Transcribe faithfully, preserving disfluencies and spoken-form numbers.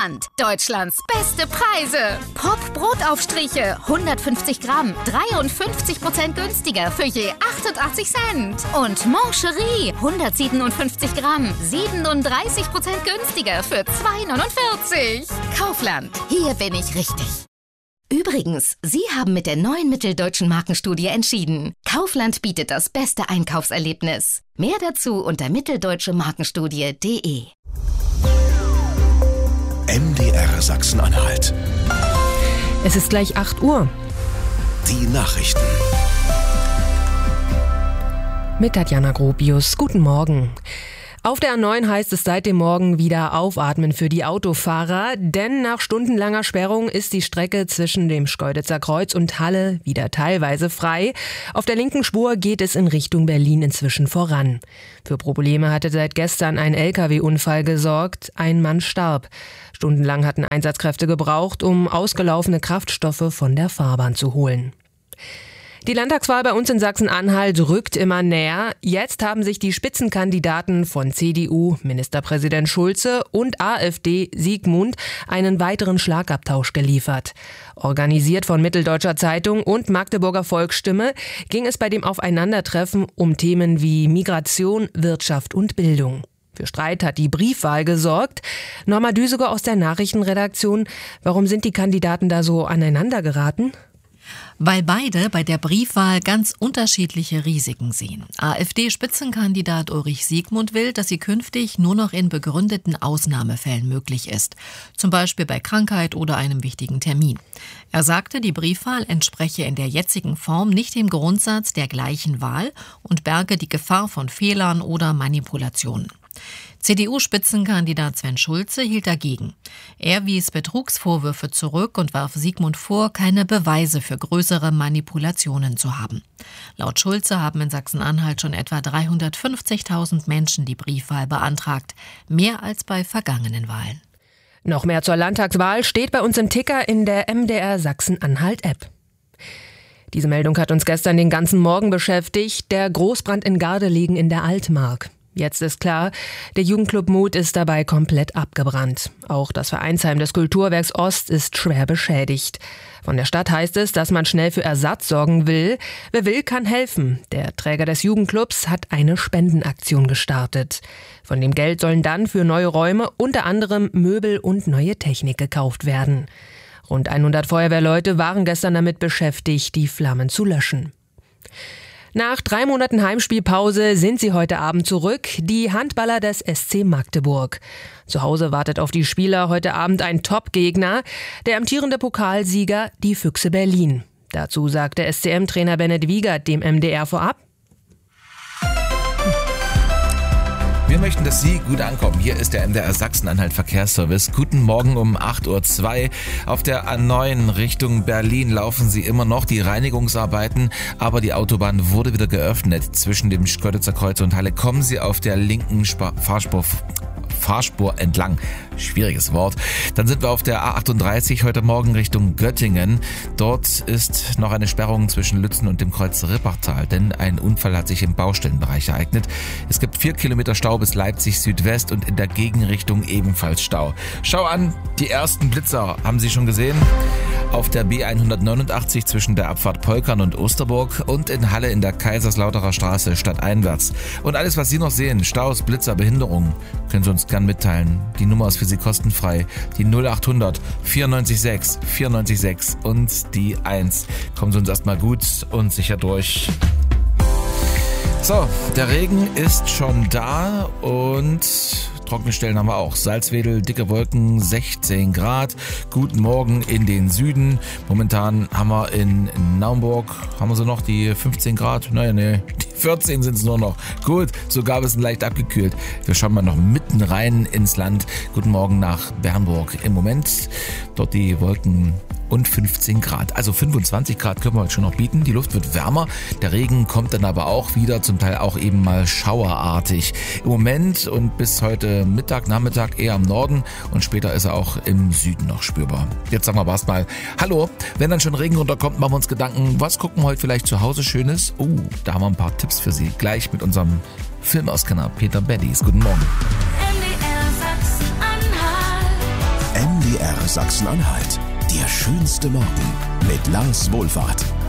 Kaufland. Deutschlands beste Preise. Pop-Brotaufstriche, hundertfünfzig Gramm, dreiundfünfzig Prozent günstiger für je achtundachtzig Cent. Und Mancherie, hundertsiebenundfünfzig Gramm, siebenunddreißig Prozent günstiger für zwei neunundvierzig. Kaufland, hier bin ich richtig. Übrigens, Sie haben mit der neuen Mitteldeutschen Markenstudie entschieden. Kaufland bietet das beste Einkaufserlebnis. Mehr dazu unter mitteldeutsche markenstudie punkt de. M D R Sachsen-Anhalt. Es ist gleich acht Uhr. Die Nachrichten. Mit Tatjana Gropius. Guten Morgen. Auf der A neun heißt es seit dem Morgen wieder aufatmen für die Autofahrer, denn nach stundenlanger Sperrung ist die Strecke zwischen dem Schkeuditzer Kreuz und Halle wieder teilweise frei. Auf der linken Spur geht es in Richtung Berlin inzwischen voran. Für Probleme hatte seit gestern ein L K W-Unfall gesorgt. Ein Mann starb. Stundenlang hatten Einsatzkräfte gebraucht, um ausgelaufene Kraftstoffe von der Fahrbahn zu holen. Die Landtagswahl bei uns in Sachsen-Anhalt rückt immer näher. Jetzt haben sich die Spitzenkandidaten von C D U, Ministerpräsident Schulze, und AfD, Siegmund, einen weiteren Schlagabtausch geliefert. Organisiert von Mitteldeutscher Zeitung und Magdeburger Volksstimme ging es bei dem Aufeinandertreffen um Themen wie Migration, Wirtschaft und Bildung. Für Streit hat die Briefwahl gesorgt. Norma Düseger aus der Nachrichtenredaktion. Warum sind die Kandidaten da so aneinander geraten? Weil beide bei der Briefwahl ganz unterschiedliche Risiken sehen. AfD-Spitzenkandidat Ulrich Siegmund will, dass sie künftig nur noch in begründeten Ausnahmefällen möglich ist. Zum Beispiel bei Krankheit oder einem wichtigen Termin. Er sagte, die Briefwahl entspreche in der jetzigen Form nicht dem Grundsatz der gleichen Wahl und berge die Gefahr von Fehlern oder Manipulationen. C D U-Spitzenkandidat Sven Schulze hielt dagegen. Er wies Betrugsvorwürfe zurück und warf Siegmund vor, keine Beweise für größere Manipulationen zu haben. Laut Schulze haben in Sachsen-Anhalt schon etwa dreihundertfünfzigtausend Menschen die Briefwahl beantragt, mehr als bei vergangenen Wahlen. Noch mehr zur Landtagswahl steht bei uns im Ticker in der M D R Sachsen-Anhalt-App. Diese Meldung hat uns gestern den ganzen Morgen beschäftigt. Der Großbrand in Gardelegen in der Altmark. Jetzt ist klar, der Jugendclub Mut ist dabei komplett abgebrannt. Auch das Vereinsheim des Kulturwerks Ost ist schwer beschädigt. Von der Stadt heißt es, dass man schnell für Ersatz sorgen will. Wer will, kann helfen. Der Träger des Jugendclubs hat eine Spendenaktion gestartet. Von dem Geld sollen dann für neue Räume unter anderem Möbel und neue Technik gekauft werden. Rund hundert Feuerwehrleute waren gestern damit beschäftigt, die Flammen zu löschen. Nach drei Monaten Heimspielpause sind sie heute Abend zurück, die Handballer des S C Magdeburg. Zu Hause wartet auf die Spieler heute Abend ein Top-Gegner, der amtierende Pokalsieger, die Füchse Berlin. Dazu sagte S C M-Trainer Bennett Wiegert dem M D R vorab: Wir möchten, dass Sie gut ankommen. Hier ist der M D R Sachsen-Anhalt Verkehrsservice. Guten Morgen um acht Uhr zwei. Auf der A neun Richtung Berlin laufen Sie immer noch die Reinigungsarbeiten, aber die Autobahn wurde wieder geöffnet. Zwischen dem Schkeuditzer Kreuz und Halle kommen Sie auf der linken Spa- Fahrspur Fahrspur entlang. Schwieriges Wort. Dann sind wir auf der A achtunddreißig heute Morgen Richtung Göttingen. Dort ist noch eine Sperrung zwischen Lützen und dem Kreuz Rippachtal, denn ein Unfall hat sich im Baustellenbereich ereignet. Es gibt vier Kilometer Stau bis Leipzig Südwest und in der Gegenrichtung ebenfalls Stau. Schau an, die ersten Blitzer haben Sie schon gesehen. Auf der B hundertneunundachtzig zwischen der Abfahrt Polkern und Osterburg und in Halle in der Kaiserslauterer Straße stadteinwärts. Und alles, was Sie noch sehen, Staus, Blitzer, Behinderungen, können Sie uns gern mitteilen. Die Nummer ist für Sie kostenfrei. Die null achthundert vierundneunzig sechs vierundneunzig sechs und die eins. Kommen Sie uns erstmal gut und sicher durch. So, der Regen ist schon da und trockene Stellen haben wir auch. Salzwedel, dicke Wolken, sechzehn Grad. Guten Morgen in den Süden. Momentan haben wir in Naumburg, haben wir so noch die fünfzehn Grad? Naja, nee, die vierzehn sind es nur noch. Gut, sogar ein bisschen leicht abgekühlt. Wir schauen mal noch mitten rein ins Land. Guten Morgen nach Bernburg. Im Moment dort die Wolken und fünfzehn Grad. Also fünfundzwanzig Grad können wir heute schon noch bieten. Die Luft wird wärmer. Der Regen kommt dann aber auch wieder, zum Teil auch eben mal schauerartig. Im Moment und bis heute Mittag, Nachmittag eher im Norden und später ist er auch im Süden noch spürbar. Jetzt sagen wir aber erstmal hallo. Wenn dann schon Regen runterkommt, machen wir uns Gedanken, was gucken wir heute vielleicht zu Hause Schönes? Oh, da haben wir ein paar Tipps für Sie. Gleich mit unserem Filmauskenner Peter Beddies. Guten Morgen. M Sachsen-Anhalt. Der schönste Morgen mit Lars Wohlfahrt.